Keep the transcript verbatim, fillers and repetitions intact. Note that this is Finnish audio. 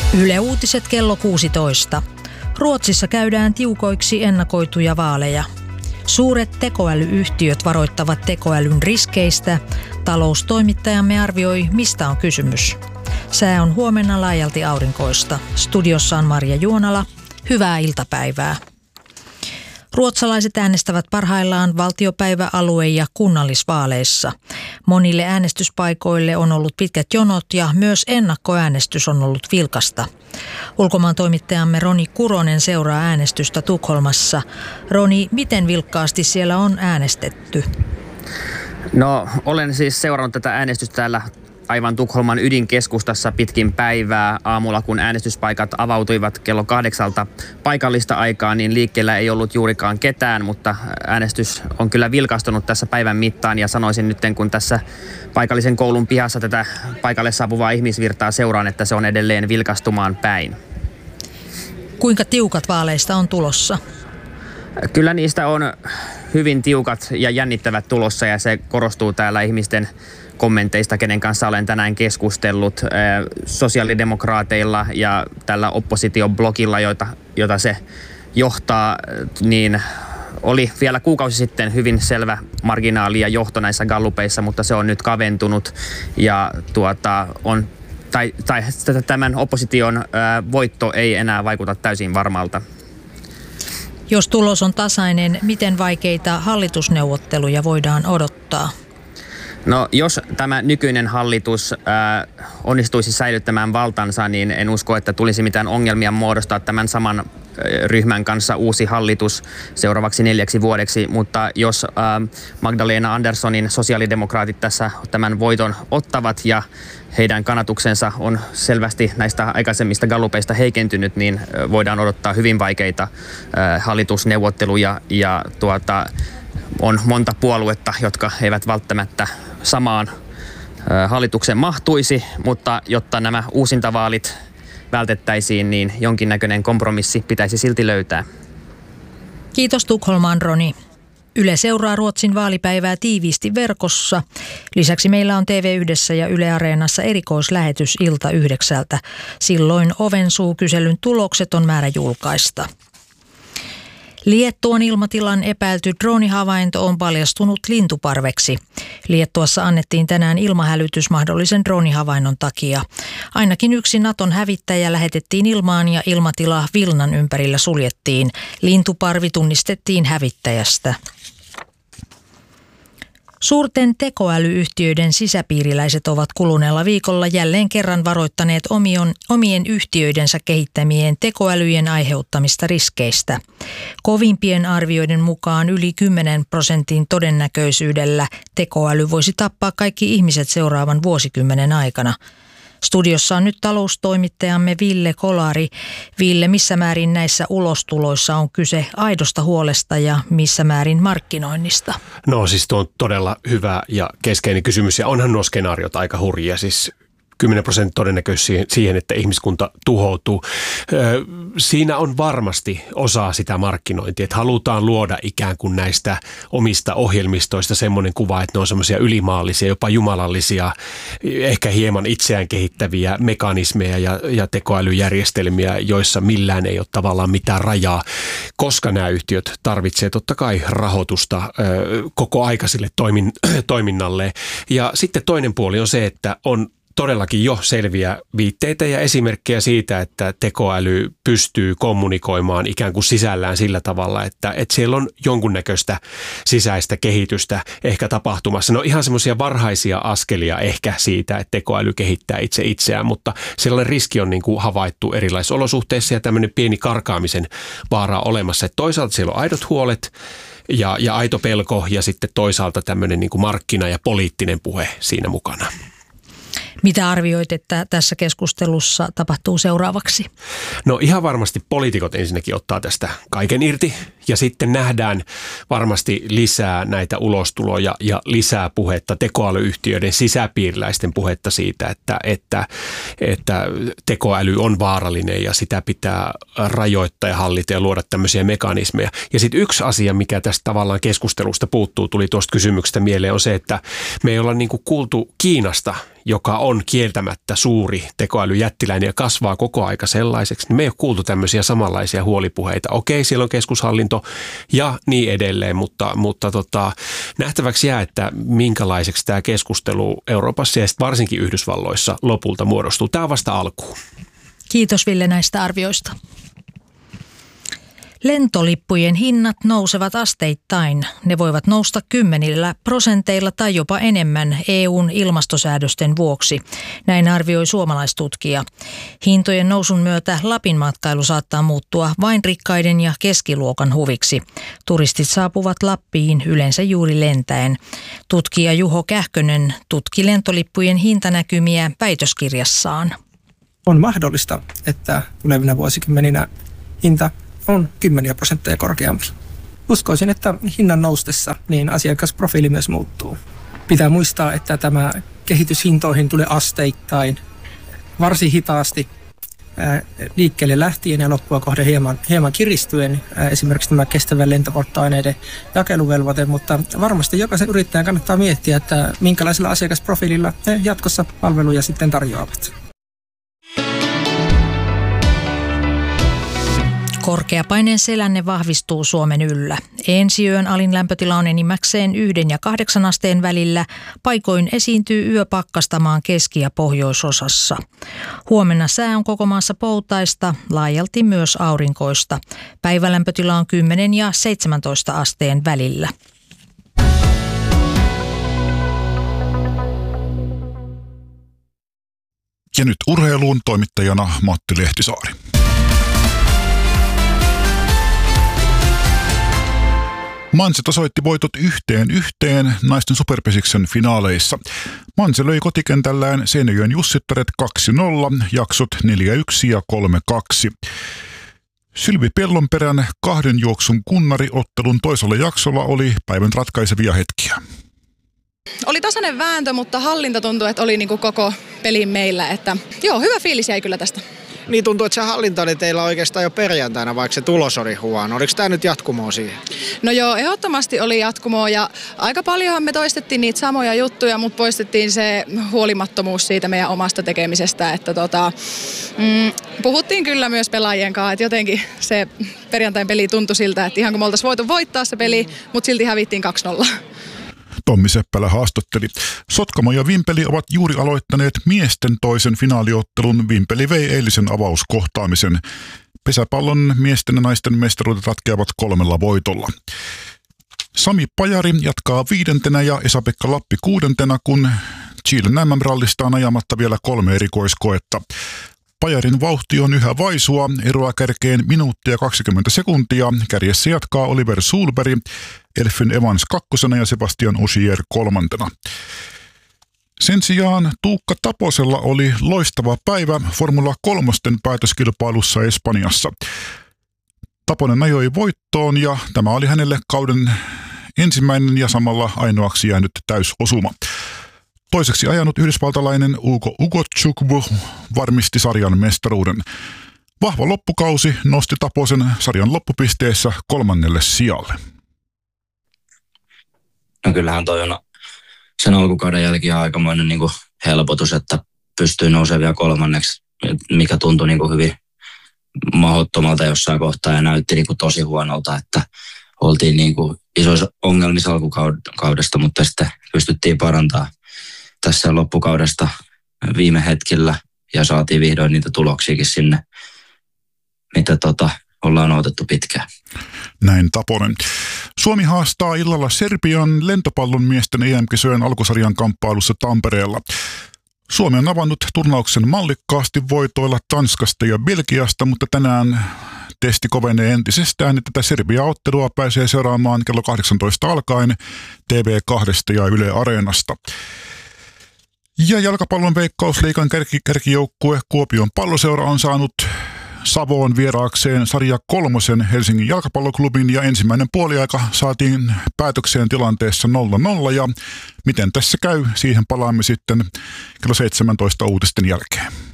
Yle Uutiset kello kuusitoista. Ruotsissa käydään tiukoiksi ennakoituja vaaleja. Suuret tekoälyyhtiöt varoittavat tekoälyn riskeistä. Taloustoimittajamme arvioi, mistä on kysymys. Sää on huomenna laajalti aurinkoista. Studiossa on Marja Juonala. Hyvää iltapäivää. Ruotsalaiset äänestävät parhaillaan valtiopäivä-, alue- ja kunnallisvaaleissa. Monille äänestyspaikoille on ollut pitkät jonot ja myös ennakkoäänestys on ollut vilkasta. Ulkomaan toimittajamme Roni Kuronen seuraa äänestystä Tukholmassa. Roni, miten vilkkaasti siellä on äänestetty? No, olen siis seurannut tätä äänestystä täällä aivan Tukholman ydinkeskustassa pitkin päivää. Aamulla, kun äänestyspaikat avautuivat kello kahdeksalta paikallista aikaa, niin liikkeellä ei ollut juurikaan ketään, mutta äänestys on kyllä vilkastunut tässä päivän mittaan ja sanoisin nyt, kun tässä paikallisen koulun pihassa tätä paikalle saapuvaa ihmisvirtaa seuraan, että se on edelleen vilkastumaan päin. Kuinka tiukat vaaleista on tulossa? Kyllä niistä on hyvin tiukat ja jännittävät tulossa ja se korostuu täällä ihmisten kommenteista, kenen kanssa olen tänään keskustellut. Sosiaalidemokraateilla ja tällä oppositioblogilla, jota, jota se johtaa, niin oli vielä kuukausi sitten hyvin selvä marginaali ja johto näissä gallupeissa, mutta se on nyt kaventunut ja tuota, on, tai, tai tämän opposition ää, voitto ei enää vaikuta täysin varmalta. Jos tulos on tasainen, miten vaikeita hallitusneuvotteluja voidaan odottaa? No, jos tämä nykyinen hallitus ää, onnistuisi säilyttämään valtansa, niin en usko, että tulisi mitään ongelmia muodostaa tämän saman ryhmän kanssa uusi hallitus seuraavaksi neljäksi vuodeksi. Mutta jos ää, Magdalena Anderssonin sosiaalidemokraatit tässä tämän voiton ottavat ja heidän kannatuksensa on selvästi näistä aikaisemmista gallupeista heikentynyt, niin voidaan odottaa hyvin vaikeita ää, hallitusneuvotteluja ja tuota, on monta puoluetta, jotka eivät välttämättä samaan hallitukseen mahtuisi, mutta jotta nämä uusintavaalit vältettäisiin, niin jonkinnäköinen kompromissi pitäisi silti löytää. Kiitos Tukholmaan, Roni. Yle seuraa Ruotsin vaalipäivää tiiviisti verkossa. Lisäksi meillä on T V yhdessä ja Yle Areenassa erikoislähetys ilta yhdeksältä. Silloin Ovensuukyselyn tulokset on määrä julkaista. Liettuan ilmatilan epäilty droonihavainto on paljastunut lintuparveksi. Liettuassa annettiin tänään ilmahälytys mahdollisen droonihavainnon takia. Ainakin yksi Naton hävittäjä lähetettiin ilmaan ja ilmatila Vilnan ympärillä suljettiin. Lintuparvi tunnistettiin hävittäjästä. Suurten tekoälyyhtiöiden sisäpiiriläiset ovat kuluneella viikolla jälleen kerran varoittaneet omion, omien yhtiöidensä kehittämien tekoälyjen aiheuttamista riskeistä. Kovimpien arvioiden mukaan yli kymmenen prosentin todennäköisyydellä tekoäly voisi tappaa kaikki ihmiset seuraavan vuosikymmenen aikana. Studiossa on nyt taloustoimittajamme Ville Kolari. Ville, missä määrin näissä ulostuloissa on kyse aidosta huolesta ja missä määrin markkinoinnista? No siis tuo on todella hyvä ja keskeinen kysymys ja onhan nuo skenaariot aika hurjia. Siis kymmenen prosenttia todennäköisesti siihen, että ihmiskunta tuhoutuu. Siinä on varmasti osa sitä markkinointia, että halutaan luoda ikään kuin näistä omista ohjelmistoista semmoinen kuva, että ne on semmoisia ylimaallisia, jopa jumalallisia, ehkä hieman itseään kehittäviä mekanismeja ja, ja tekoälyjärjestelmiä, joissa millään ei ole tavallaan mitään rajaa, koska nämä yhtiöt tarvitsevat totta kai rahoitusta koko aikaiselle toimin, toiminnalle. Ja sitten toinen puoli on se, että on todellakin jo selviä viitteitä ja esimerkkejä siitä, että tekoäly pystyy kommunikoimaan ikään kuin sisällään sillä tavalla, että, että siellä on jonkunnäköistä sisäistä kehitystä ehkä tapahtumassa. No ihan semmoisia varhaisia askelia ehkä siitä, että tekoäly kehittää itse itseään, mutta sellainen riski on niin kuin havaittu erilaisissa olosuhteissa ja tämmöinen pieni karkaamisen vaara olemassa. Että toisaalta siellä on aidot huolet ja, ja aito pelko ja sitten toisaalta tämmöinen niin kuin markkina- ja poliittinen puhe siinä mukana. Mitä arvioit, että tässä keskustelussa tapahtuu seuraavaksi? No ihan varmasti poliitikot ensinnäkin ottaa tästä kaiken irti ja sitten nähdään varmasti lisää näitä ulostuloja ja lisää puhetta tekoälyyhtiöiden sisäpiiriläisten puhetta siitä, että, että, että tekoäly on vaarallinen ja sitä pitää rajoittaa ja hallita ja luoda tämmöisiä mekanismeja. Ja sitten yksi asia, mikä tästä tavallaan keskustelusta puuttuu, tuli tuosta kysymyksestä mieleen, on se, että me ei olla niin kuin kuultu Kiinasta, joka on kieltämättä suuri tekoälyjättiläinen ja kasvaa koko aika sellaiseksi, niin me ei ole kuultu tämmöisiä samanlaisia huolipuheita. Okei, siellä on keskushallinto ja niin edelleen, mutta, mutta tota, nähtäväksi jää, että minkälaiseksi tämä keskustelu Euroopassa ja varsinkin Yhdysvalloissa lopulta muodostuu. Tämä on vasta alkuun. Kiitos Ville näistä arvioista. Lentolippujen hinnat nousevat asteittain. Ne voivat nousta kymmenillä prosenteilla tai jopa enemmän E U:n ilmastosäädösten vuoksi. Näin arvioi suomalaistutkija. Hintojen nousun myötä Lapin matkailu saattaa muuttua vain rikkaiden ja keskiluokan huviksi. Turistit saapuvat Lappiin yleensä juuri lentäen. Tutkija Juho Kähkönen tutki lentolippujen hintanäkymiä väitöskirjassaan. On mahdollista, että tulevina vuosikymmeninä hinta on kymmeniä prosentteja korkeampi. Uskoisin, että hinnan noustessa niin asiakasprofiili myös muuttuu. Pitää muistaa, että tämä kehitys hintoihin tulee asteittain, varsin hitaasti ää, liikkeelle lähtien ja loppua kohden hieman, hieman kiristyen. Ää, esimerkiksi tämä kestävän lentopolttoaineiden jakeluvelvoite, mutta varmasti jokaisen yrittäjän kannattaa miettiä, että minkälaisella asiakasprofiililla he jatkossa palveluja sitten tarjoavat. Korkeapaineen selänne vahvistuu Suomen yllä. Ensi yön alin lämpötila on enimmäkseen yhden ja kahdeksan asteen välillä. Paikoin esiintyy yöpakkastamaan keski- ja pohjoisosassa. Huomenna sää on koko maassa poutaista, laajalti myös aurinkoista. Päivälämpötila on kymmenen ja seitsemäntoista asteen välillä. Ja nyt urheiluun toimittajana Matti Lehtisaari. Manse tasoitti voitot yhteen yhteen naisten superpesiksen finaaleissa. Manse löi kotikentällään Seinäjoen Jussittaret kaksi nolla, jaksot neljä yksi ja kolme kaksi. Sylvi Pellonperän kahden juoksun kunnari ottelun toisella jaksolla oli päivän ratkaisevia hetkiä. Oli tasainen vääntö, mutta hallinta tuntui, että oli niin kuin koko pelin meillä. Että, joo, hyvä fiilis jäi kyllä tästä. Niin tuntuu, että se hallinta oli teillä oikeastaan jo perjantaina, vaikka se tulos oli huono. Oliko tämä nyt jatkumoa siihen? No joo, ehdottomasti oli jatkumoa ja aika paljonhan me toistettiin niitä samoja juttuja, mutta poistettiin se huolimattomuus siitä meidän omasta tekemisestä. Että tota, mm, puhuttiin kyllä myös pelaajien kanssa, että jotenkin se perjantain peli tuntui siltä, että ihan kun me oltaisiin voitu voittaa se peli, mutta silti hävittiin kaksi nolla. Tommi Seppälä haastatteli. Sotkamo ja Vimpeli ovat juuri aloittaneet miesten toisen finaaliottelun. Vimpeli vei eilisen avauskohtaamisen. Pesäpallon miesten ja naisten mestaruudet ratkeavat kolmella voitolla. Sami Pajari jatkaa viidentenä ja Esa-Pekka Lappi kuudentena, kun Chilen M M-rallista on ajamatta vielä kolme erikoiskoetta. Pajarin vauhti on yhä vaisua, eroa kärkeen minuuttia kaksikymmentä sekuntia. Kärjessä jatkaa Oliver Sulberg, Elfyn Evans kakkosena ja Sebastian Ogier kolmantena. Sen sijaan Tuukka Taposella oli loistava päivä Formula kolmosten päätöskilpailussa Espanjassa. Taponen ajoi voittoon ja tämä oli hänelle kauden ensimmäinen ja samalla ainoaksi jäänyt täysosuma. Toiseksi ajanut yhdysvaltalainen Ugo Ugochukwu varmisti sarjan mestaruuden. Vahva loppukausi nosti Taposen sarjan loppupisteessä kolmannelle sijalle. No kyllähän toi on sen alkukauden jälkeen aikamoinen niin kuin helpotus, että pystyy nousemaan vielä kolmanneksi, mikä tuntui niin kuin hyvin mahdottomalta jossain kohtaa ja näytti niin kuin tosi huonolta, että oltiin niin kuin isoissa ongelmissa alkukaudesta, mutta sitten pystyttiin parantamaan tässä loppukaudesta viime hetkellä ja saatiin vihdoin niitä tuloksiakin sinne, mitä tota, ollaan odotettu pitkään. Näin Taponen. Suomi haastaa illalla Serbian lentopallon miesten E M-kisojen alkusarjan kamppailussa Tampereella. Suomi on avannut turnauksen mallikkaasti voitoilla Tanskasta ja Belgiasta, mutta tänään testi kovenee entisestään, että tätä Serbia-ottelua pääsee seuraamaan kello kahdeksantoista alkaen T V kaksi ja Yle Areenasta. Ja jalkapallon Veikkausliigan kärki, kärkijoukkue Kuopion Palloseura on saanut Savoon vieraakseen sarja kolmosen Helsingin jalkapalloklubin ja ensimmäinen puoliaika saatiin päätökseen tilanteessa nolla nolla ja miten tässä käy, siihen palaamme sitten kello seitsemäntoista uutisten jälkeen.